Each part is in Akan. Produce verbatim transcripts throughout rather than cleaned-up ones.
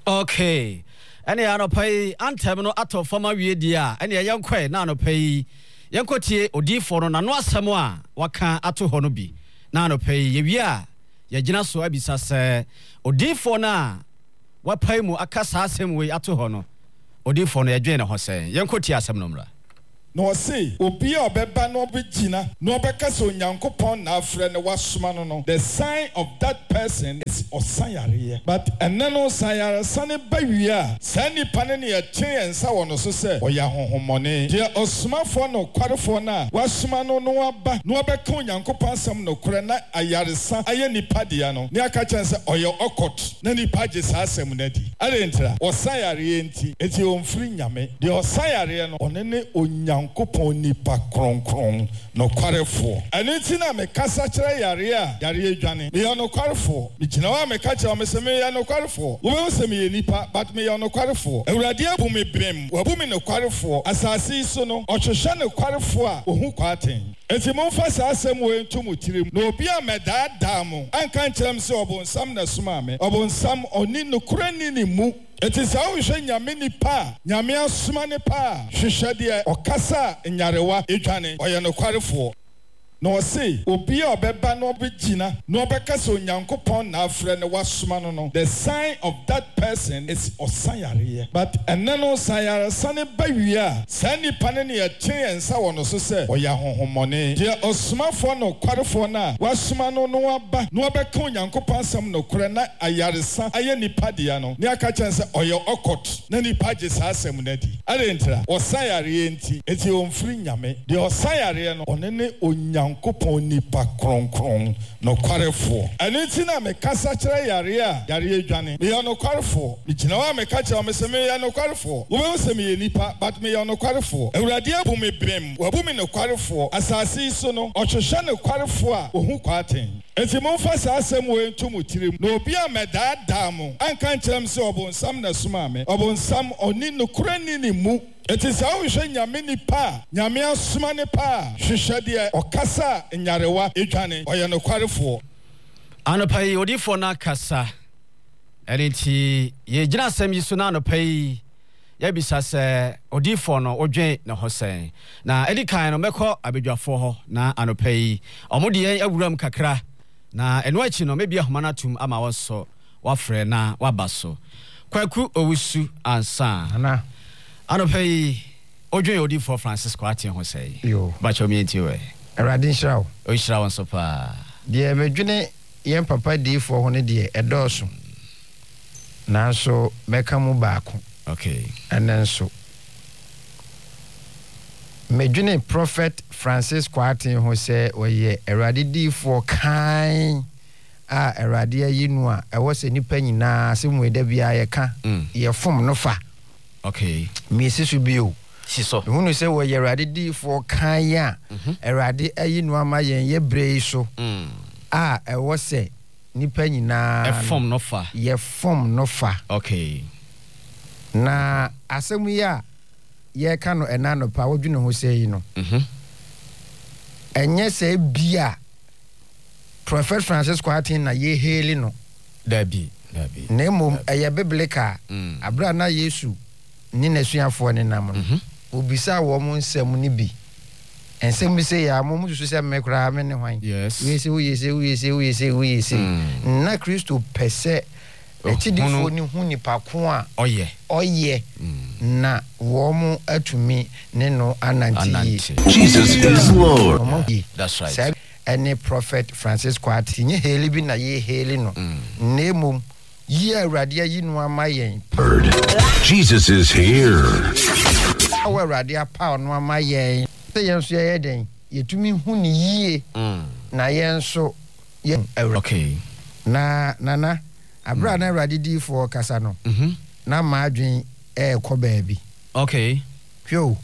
Okay. Any ano pay antem no ato former wie dia any yankwe na no pay yankotie odifo no na no asɛm a waka ato ho no bi na no pay ye wi a ye gina so abisa se odifo na wapai mu akasa asɛm we ato ho no odifo no ye dwen ne ho sɛ yankotie asɛm no mra no say obi a obeba no obegina no obeka so nyankopon na afre ne wasoma no no the sign of that person is osayare but enne no sayare sane ba wi a sani pane ne ye twen ensa wo no so se oya honhomone je osomafo no kwarefo na wasoma no no aba no obeka nyankopon asem no kore na ayaresa aye nipa dia no ne aka chen se oya okot na nipa je sa asem na di adentra osayare enti eti omfiri nyame de osayare no onene onyan Kupon nipa kron kron no kwarefo enti na me kasa kire yare a yare adwane me yo no kwarefo me gina wa me ka kire me se me yo no kwarefo wo me se me nipa but me yo no kwarefo awurade abu me brem wo abu me no kwarefo asase so no ohwehwe no kwarefo a ohu kwaten enti mo fa sa asem we ntum tirim na obi a meda da mo anka nkyerem se obonsam na soma me obonsam oni no kurani ni mu It is how we say nyame pa nyame asoma ne pa hwehwe de okasa nyarewa edwane oye no kwarefo no say obi a obeba no obegina no obeka so nyankopon na afre ne wasoma no no the sign of that person is osayare but enne no sayare sane ba wi a sani pane ne ye twen ensa wo no so se oya honhomone je osomafo no kwarefo na wasoma no no aba no obeka nyankopon asem no kore na ayaresa aye nipa dia no ne aka chen se oya okot na nipa je sa asem na di adentra osayare enti eti omfiri nyame de osayare no onene onya Kupon nipa kron kron no kwarefo enti na me kasa kire yare a yare adwane me yo no kwarefo me gina wa me ka kire me se me yo no kwarefo wo me se me nipa but me yo no kwarefo awurade abu me brem wo abu me no kwarefo asase so no ohwehwe no kwarefo a ohu kwaten enti mo fa sa asem we ntum tirim na obi a meda da mo anka nkyerem se obonsam na soma me obonsam oni no kurani ni mu It is how we say nyame nipa nyame asoma ne pa hwehwe de okasa nyarewa edwane oye no kwarefo anopai odifo na kasa enti ye gina asɛm yi so na anopai ya bisa sɛ odifo no odwen ne ho sɛn na edi kan no mekɔ abedwafo ho na anopai ɔmode yɛn awuram kakra na ɛno akyi no mebia homa na tum ama wɔso wafrɛ na waba so kwaku owusu ansa ana Anopai odwen odifo Francis Kwati ho sei yo bacho mi enti we Erade nhyira wo o hyira won so pa de medwene yen papa difo ho ne de edoso nanso meka mu baako okay enenso medwene prophet Francis Kwati ho se oye Erade difo kan a Erade ayinu a ewo se nipa nyina se mu eda bia ye ka ye fom no fa okay me sisu bio siso hunu se wo Erade difo kan ya Erade ayinu ama yen ye brei so mm a ewo se nipa nyina e form no fa ye form no fa okay na asemu ya ye ka no ena no pa wodwene ho sei no mhm enye se bia prophet Francis Kwati na ye heli no dabi dabi na mom eye biblical mm. abra na Yesu ni nasuafo ne nam no mhm obisa wo mo nsem ni bi ensem bi se ya mo mu so se mekra me ne hwan yes we se we se we se we se we se na Kristo pese etidifo ni hu nipa ko a oye oye na wo mo atumi ne no ananti Jesus is Lord. That's right. Any prophet Francis Kwati nye heli bi na ye heli no nemum ye Awurade ayi no amayen Jesus is here. Awa Awurade apa no amayen se yenso ye den yetumi hu ni yie na yenso ye okay na nana abra na Awurade di for kasa no mhm na maadwen e ko baabi okay hwo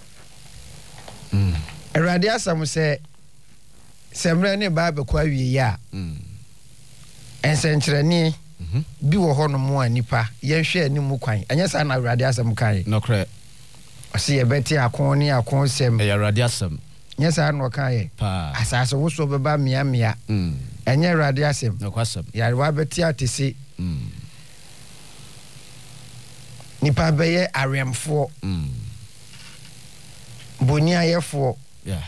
mm Awurade asam se semre ne ba be kwa wie ya mm ensenkyerene mhm bi wo ho no mo anipa yenhwe ani mu kwan anya sa na Awurade asam kan no kre ose ye beti akon ni akon sem e Awurade asam nya sa no kan ye pa asase wo so beba mia mia mm enya Awurade asem no kwasam ya wa beti atese mm nipa beye aremfo mm bonia yefo yeah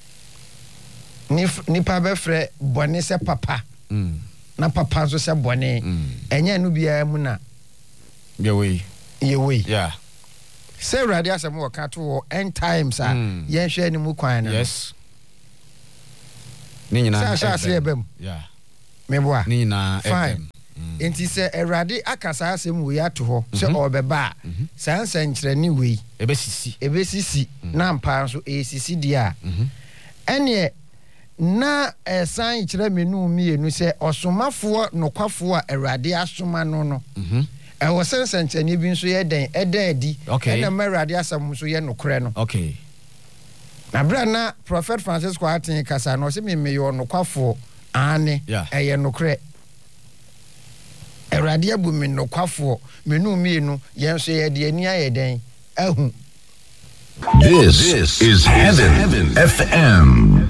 Nif, nipa befre bone se papa mm na papa so se bone mm enya no bia mu na ye we ye we yeah say radio asem wo ka to end times a mm. yen hwe ni mu kwan no yes ni nyina sa sha se ebem yeah me boa ni nyina fine enti se erade akasa asem we ato ho se obeba sa nsa nkyere ni we ebesisi ebesisi na mpa so esisi dia ene na esan kyerɛ menu mienu sɛ ɔsomafoɔ nokwafo a Awurade asoma no no mhm ɛwɔ sɛnsɛnkyɛne bi nso yɛ den ɛda adi ɛna ma Awurade asɛm nso yɛ nokorɛ no okay na bra na Prophet Francis Kwarteng kasa no sɛ meme yɛ nokwafo ane ɛyɛ nokorɛ Awurade abu me nokwafo menu mienu yɛn nso yɛ de ani ayɛ den ahu. This, this is Heaven, Heaven F M.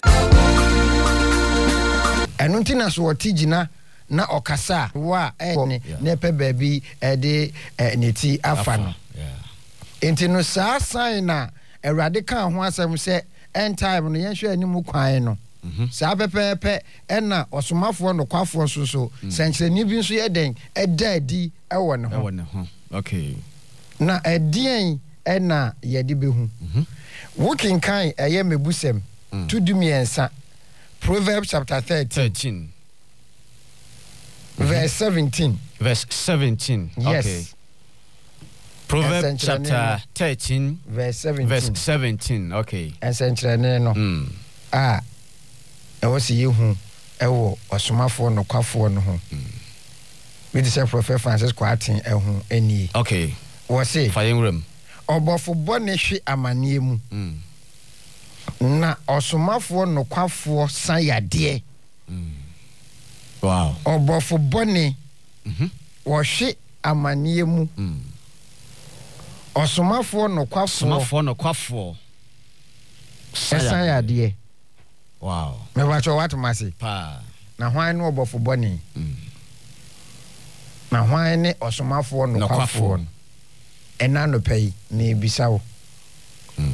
Ɛno nti na so wɔte gyina na ɔkasa wa ɛne na ɛpɛ baabi ɛde neti afa no enti no saa sign na Awurade ka ho asɛm sɛ end time no yɛnhwɛ anim kwan no saa pɛpɛpɛ ɛna ɔsomafoɔ no kwafoɔ so so sɛnkyerɛni bi nso yɛ den ɛda adi ɛwɔ ne ho ɛwɔ ne ho okay na ɛdeɛn ɛna yɛde bɛhu wokenkan ɛyɛ mebusɛm to du miɛnsa Proverbs chapter thirteen. thirteen. Verse seventeen. Verse seventeen. Yes. Okay. Proverbs chapter thirteen. Verse seventeen. Verse seventeen. Okay. And sentrene no. Mm. Ah. Ewo si yehu ewo osomafo no kwafo no ho. We say Prophet Francis Kwarteng ehu eni. Okay. Wo say fire room. Obofo bone hwe amane mu. Mm. Na osomafo no kwafo sayade. Mm. Wow. Obofo bone mhm wo hwe amane mu. Mm. Osomafo no kwafo osomafo no kwafo sayade. Wow. Me wa cho what masi pa na hwan no obofo bone mm. na hwan ne osomafo no kwafo no ena no pay na ebisa wo mm.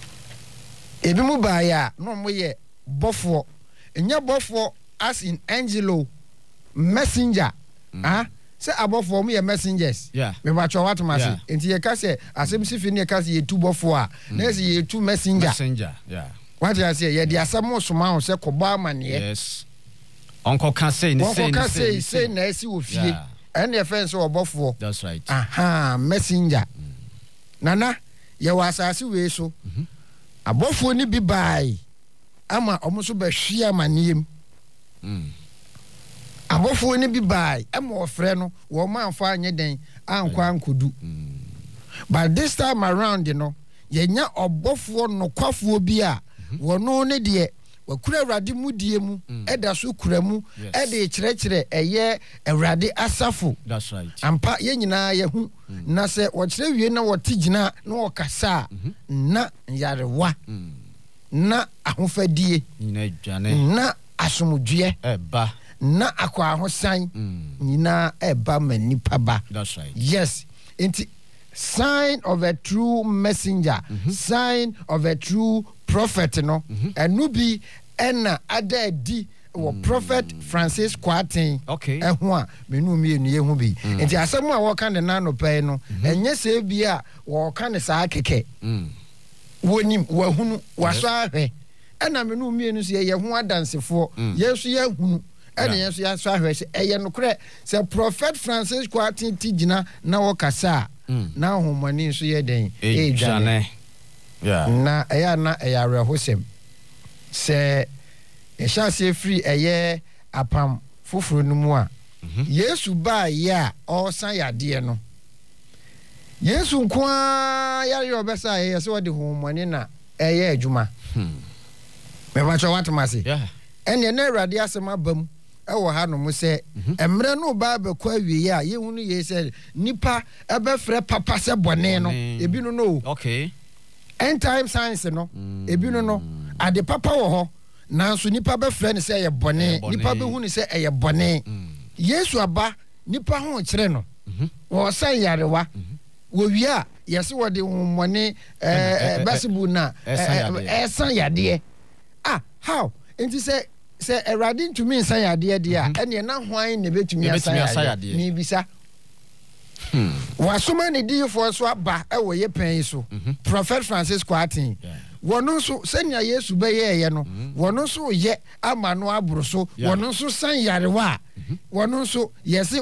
Ebi mu baaya no mo ye bofo enya bofo as in angelo messenger mm. ah say abofo mo ye messengers yeah me ba cho what ma say yeah. enti ye ka say asem sifi ne ka say ye tu bofo a mm. na say ye tu messenger messenger yeah what you say ye de asem osoma ho say koba amane yes onko ka say ni say ni say say na esi wo fie and ye fence obofo that's right aha messenger mm. nana ye wa asase we so mm-hmm. Abofo ni bi bai ama omo so ba hwia maniem mm abofo ni bi bai ama ofre no wo ma amfa anye den ankwa ankodu mm. But this time around you know yenya obofo no kwafo bi a wono ne de wakura Awurade mudie mu eda so kura mu ede kyerɛkyerɛ ɛyɛ Awurade asafo that's right ampa ye nyina ye hu na se wo kyerɛ wie na wo te gyina na wo kasa na yarewa na ahofadie nyina dwane na asomdwe eba na akwa ahosan nyina eba manipa ba that's right yes enti sign of a true messenger mm-hmm. sign of a true prophet no enu bi ena ada di wo Prophet Francis Kwarteng okay ehun a menu mi enu ehun bi enti asem a wo ka ne na no pɛ no enye se bi a wo ka ne saa keke wonim wo hunu waso ahwe ena menu mi enu se ye ho adansefo yesu ye hunu ena yesu ya so ahwe se eye no korɛ se Prophet Francis Kwarteng ti gina na wo kasa Mm. na homani nso ye den e dwane yeah na eya na eya rehosem se e sha se free eye apam foforo no mu a mm-hmm. Yesu ba ya o san yade no Yesu nkoa ya yo besa ye se wode homani na eye adwuma hmm. me ba cho wat mase yeah ene na Awurade asem abam ewo ha no mo se emre no ba bekọ awie a ye hunu ye se nipa ebefre papa se bone no ebi no no okay end time science no mm. ebi no no ade papa wo ho nanso nipa befre ne se ye bone nipa be hunu se ye bone mm. Yesu aba nipa ho kire no mm-hmm. wo san yarewa mm-hmm. wowia yɛse wɔde mmɔne basibu na ɛsan yadeɛ ah how enti sɛ sɛ Awurade ntumi nsan yadeɛ deɛ a ɛne na hwan ne betumi asan yadeɛ ni bisa wasoma ne diifoɔ so aba ɛwɔ yɛ pɛn so Prophet Francis Kwarteng wɔno nso sɛnea Yesu bɛyɛɛyɛ no wɔno nso yɛ ama no aboro so wɔno nso san yarewa wɔno nso yɛse